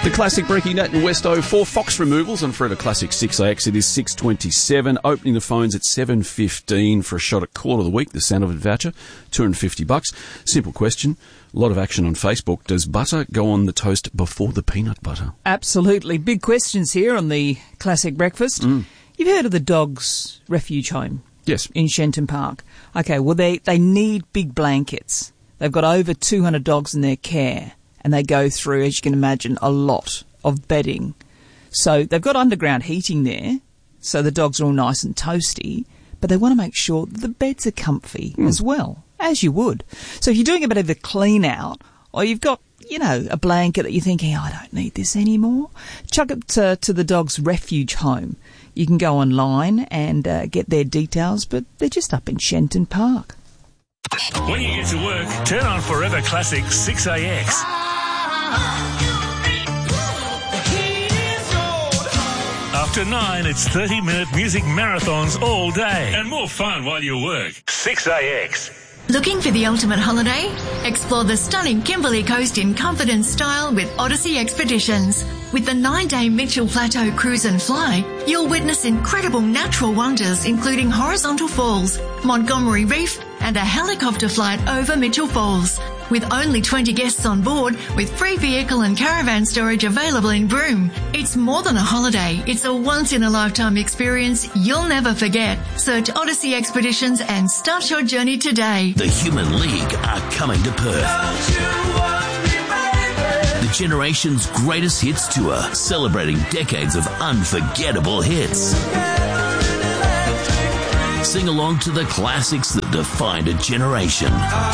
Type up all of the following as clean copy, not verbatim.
The classic Breaking Nat and West 04 Fox Removals on Forever Classic 6AX. It is 6:27. Opening the phones at 7:15 for a shot at Call of the Week, the Sanovid voucher, $250. Simple question. A lot of action on Facebook. Does butter go on the toast before the peanut butter? Absolutely. Big questions here on the Classic Breakfast. You've heard of the Dogs Refuge Home? Yes. In Shenton Park. Okay, well, they need big blankets. They've got over 200 dogs in their care, and they go through, as you can imagine, a lot of bedding. So they've got underground heating there, so the dogs are all nice and toasty, but they want to make sure that the beds are comfy as well, as you would. So if you're doing a bit of a clean out, or you've got, a blanket that you're thinking, I don't need this anymore, chuck it to the Dogs Refuge Home. You can go online and get their details, but they're just up in Shenton Park. When you get to work, turn on Forever Classic 6AX. After 9, it's 30-minute music marathons all day. And more fun while you work. 6AX. Looking for the ultimate holiday? Explore the stunning Kimberley Coast in comfort and style with Odyssey Expeditions. With the 9-day Mitchell Plateau Cruise and Fly, you'll witness incredible natural wonders including horizontal falls, Montgomery Reef, and a helicopter flight over Mitchell Falls. With only 20 guests on board, with free vehicle and caravan storage available in Broome. It's more than a holiday. It's a once-in-a-lifetime experience you'll never forget. Search Odyssey Expeditions and start your journey today. The Human League are coming to Perth. The Generation's Greatest Hits Tour, celebrating decades of unforgettable hits. Sing along to the classics that defined a generation.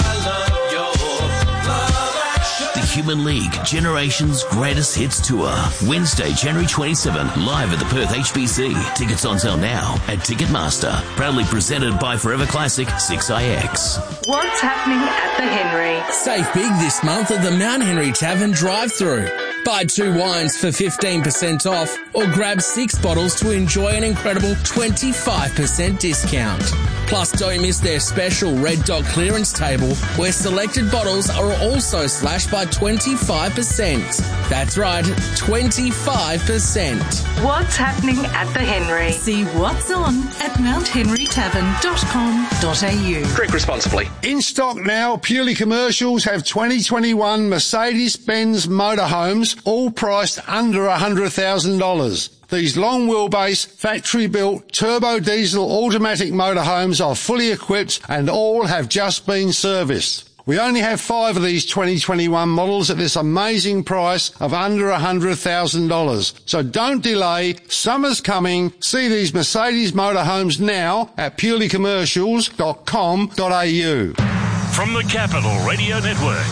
The Human League Generation's Greatest Hits Tour. Wednesday, January 27, live at the Perth HBC. Tickets on sale now at Ticketmaster. Proudly presented by Forever Classic 6IX. What's happening at the Henry? Save big this month at the Mount Henry Tavern drive-thru. Buy 2 wines for 15% off or grab 6 bottles to enjoy an incredible 25% discount. Plus, don't miss their special Red Dot clearance table where selected bottles are also slashed by 25%. That's right, 25%. What's happening at the Henry? See what's on at mounthenrytavern.com.au. Drink responsibly. In stock now, Purely Commercials have 2021 Mercedes-Benz motorhomes, all priced under $100,000. These long wheelbase, factory-built, turbo diesel automatic motorhomes are fully equipped and all have just been serviced. We only have 5 of these 2021 models at this amazing price of under $100,000. So don't delay. Summer's coming. See these Mercedes motorhomes now at purelycommercials.com.au. From the Capital Radio Network,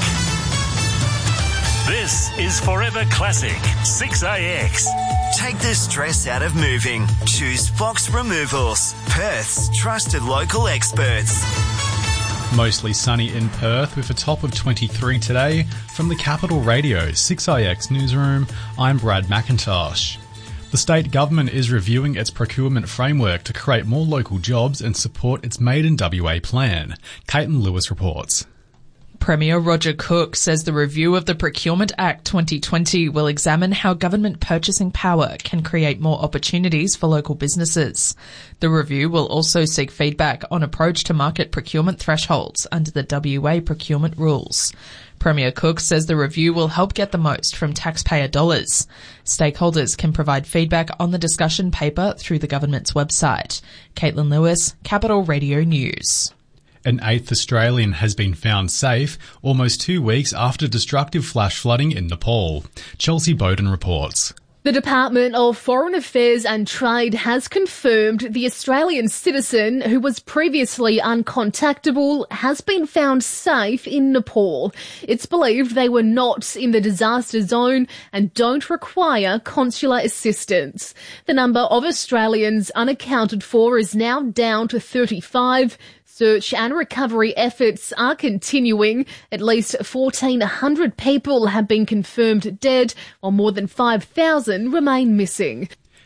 this is Forever Classic 6AX. Take the stress out of moving. Choose Fox Removals, Perth's trusted local experts. Mostly sunny in Perth with a top of 23 today. From the Capital Radio 6IX Newsroom, I'm Brad McIntosh. The state government is reviewing its procurement framework to create more local jobs and support its Made in WA plan. Caitlin Lewis reports. Premier Roger Cook says the review of the Procurement Act 2020 will examine how government purchasing power can create more opportunities for local businesses. The review will also seek feedback on approach to market procurement thresholds under the WA procurement rules. Premier Cook says the review will help get the most from taxpayer dollars. Stakeholders can provide feedback on the discussion paper through the government's website. Caitlin Lewis, Capital Radio News. An 8th Australian has been found safe almost 2 weeks after destructive flash flooding in Nepal. Chelsea Bowden reports. The Department of Foreign Affairs and Trade has confirmed the Australian citizen who was previously uncontactable has been found safe in Nepal. It's believed they were not in the disaster zone and don't require consular assistance. The number of Australians unaccounted for is now down to 35. Search and recovery efforts are continuing. At least 1,400 people have been confirmed dead, while more than 5,000 remain missing.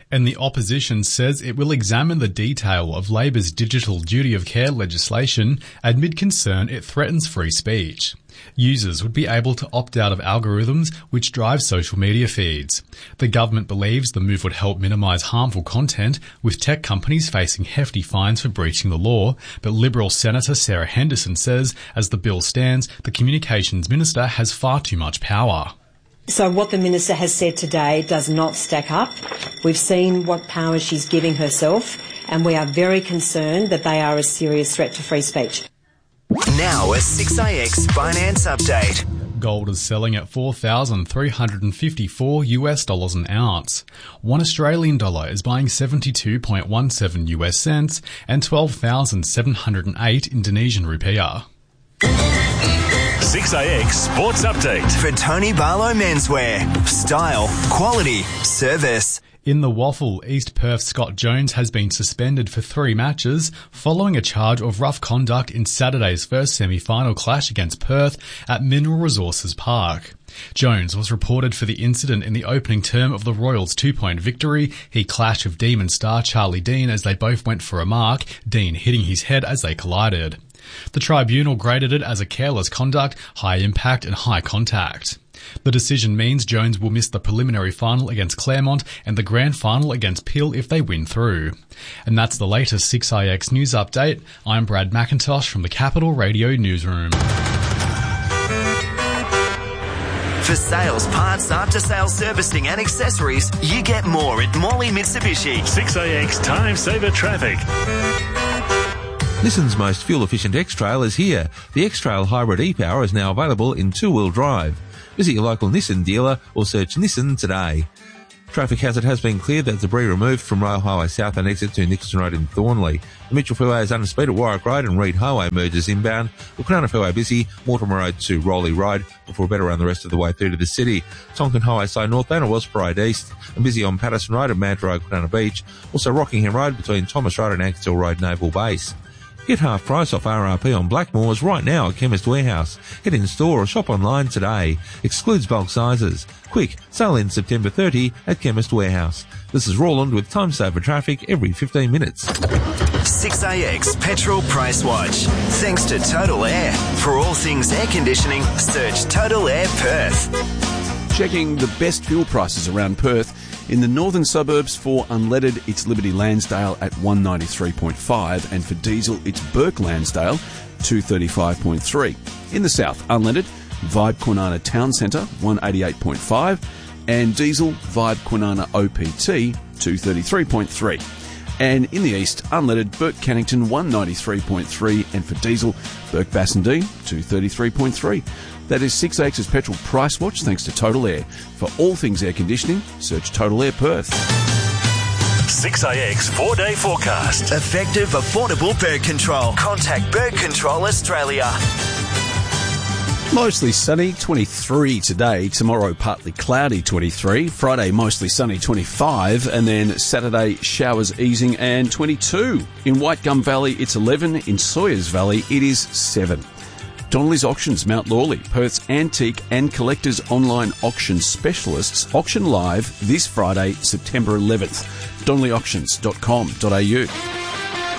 And the opposition says it will examine the detail of Labor's digital duty of care legislation amid concern it threatens free speech. Users would be able to opt out of algorithms which drive social media feeds. The government believes the move would help minimise harmful content, with tech companies facing hefty fines for breaching the law, but Liberal Senator Sarah Henderson says, as the bill stands, the Communications Minister has far too much power. So what the Minister has said today does not stack up. We've seen what power she's giving herself, and we are very concerned that they are a serious threat to free speech. Now a 6AX finance update. Gold is selling at $4,354 an ounce. 1 Australian dollar is buying 72.17 US cents and 12,708 Indonesian rupiah. 6AX Sports Update. For Tony Barlow Menswear. Style, quality, service. In the Waffle, East Perth's Scott Jones has been suspended for 3 matches following a charge of rough conduct in Saturday's first semi-final clash against Perth at Mineral Resources Park. Jones was reported for the incident in the opening term of the Royals' 2-point victory. He clashed with Demon star Charlie Dean as they both went for a mark, Dean hitting his head as they collided. The tribunal graded it as a careless conduct, high impact and high contact. The decision means Jones will miss the preliminary final against Claremont and the grand final against Peel if they win through. And that's the latest 6IX news update. I'm Brad McIntosh from the Capital Radio Newsroom. For sales, parts, after-sales servicing and accessories, you get more at Morley Mitsubishi. 6AX Time Saver Traffic. Nissan's most fuel-efficient X-Trail is here. The X-Trail Hybrid e-Power is now available in 2-wheel drive. Visit your local Nissan dealer or search Nissan today. Traffic hazard has been cleared. That debris removed from Rail Highway South and exit to Nixon Road in Thornley. The Mitchell Freeway is under speed at Warwick Road and Reed Highway merges inbound. Wilcanana Freeway busy, Mortimer Road to Rowley Road before better run the rest of the way through to the city. Tonkin Highway side northbound at Wells Parade East and busy on Patterson Road and Manta Road, Quinana Beach. Also Rockingham Road between Thomas Road and Ankersville Road Naval Base. Get half price off RRP on Blackmores right now at Chemist Warehouse. Get in store or shop online today. Excludes bulk sizes. Quick, sale ends September 30 at Chemist Warehouse. This is Roland with Time Saver Traffic every 15 minutes. 6AX Petrol Price Watch. Thanks to Total Air. For all things air conditioning, search Total Air Perth. Checking the best fuel prices around Perth. In the northern suburbs for unleaded, it's Liberty Lansdale at 193.5, and for diesel, it's Burke Lansdale 235.3. In the south, unleaded, Vibe Kwinana Town Centre 188.5, and diesel Vibe Kwinana OPT 233.3. And in the east, unleaded, Burke Cannington 193.3, and for diesel, Burke Bassendine 233.3. That is 6AX's Petrol Price Watch, thanks to Total Air. For all things air conditioning, search Total Air Perth. 6AX 4-day forecast. Effective, affordable bird control. Contact Bird Control Australia. Mostly sunny, 23 today. Tomorrow, partly cloudy, 23. Friday, mostly sunny, 25. And then Saturday, showers easing and 22. In Whitegum Valley, it's 11. In Sawyers Valley, it is 7. Donnelly's Auctions, Mount Lawley, Perth's antique and collectors online auction specialists, auction live this Friday, September 11th. DonnellyAuctions.com.au.